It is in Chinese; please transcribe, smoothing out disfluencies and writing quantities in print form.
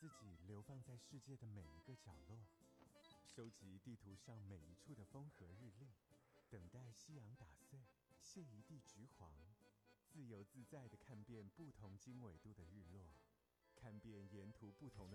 自己流放在世界的每一个角落，收集地图上每一处的风和日丽，等待夕阳打碎，谢一地橘黄，自由自在地看遍不同经纬度的日落，看遍沿途不同的